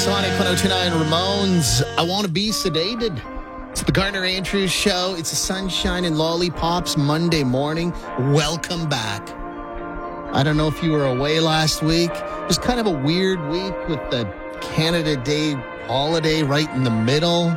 Sonic 102.9 Ramones. I want to be sedated. It's the Garner Andrews Show. It's a Sunshine and Lollipops Monday morning. Welcome back. I don't know if you were away last week. It was kind of a weird week with the Canada Day holiday right in the middle.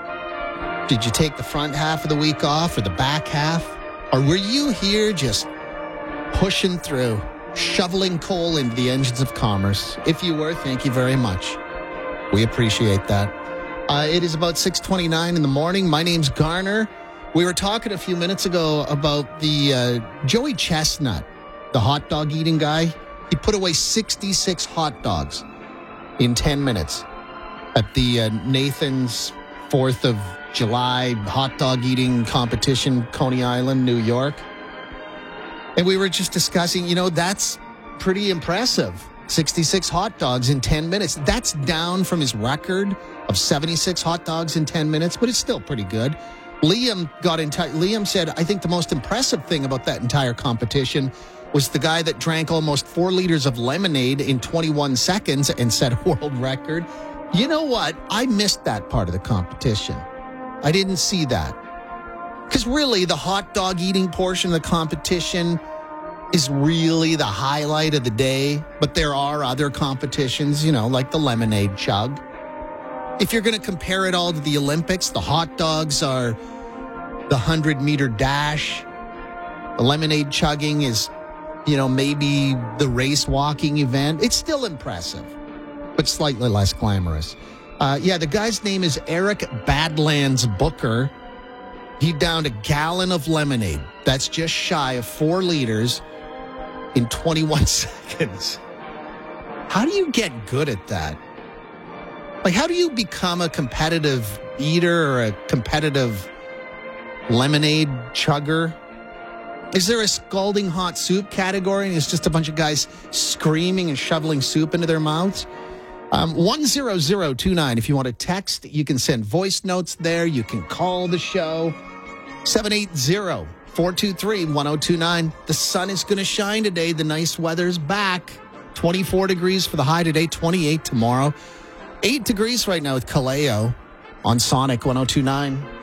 Did you take the front half of the week off or the back half? Or were you here just pushing through, shoveling coal into the engines of commerce? If you were, thank you very much. We appreciate that. It is about 6:29 in the morning. My name's Garner. We were talking a few minutes ago about the Joey Chestnut, the hot dog eating guy. He put away 66 hot dogs in 10 minutes at the Nathan's 4th of July hot dog eating competition, Coney Island, New York. And we were just discussing, that's pretty impressive. 66 hot dogs in 10 minutes. That's down from his record of 76 hot dogs in 10 minutes, but it's still pretty good. Liam got in touch. Liam said, I think the most impressive thing about that entire competition was the guy that drank almost 4 liters of lemonade in 21 seconds and set a world record. You know what? I missed that part of the competition. I didn't see that. Because really, the hot dog eating portion of the competition is really the highlight of the day. But there are other competitions, like the lemonade chug. If you're going to compare it all to the Olympics, the hot dogs are the 100-meter dash. The lemonade chugging is, maybe the race walking event. It's still impressive, but slightly less glamorous. The guy's name is Eric Badlands Booker. He downed a gallon of lemonade. That's just shy of 4 liters in 21 seconds. How do you get good at that? Like, how do you become a competitive eater or a competitive lemonade chugger? Is there a scalding hot soup category and it's just a bunch of guys screaming and shoveling soup into their mouths? 10029. If you want to text, you can send voice notes there. You can call the show. 780-423-1029. The sun is going to shine today. The nice weather's back. 24 degrees for the high today, 28 tomorrow. 8 degrees right now with Kaleo on Sonic 102.9.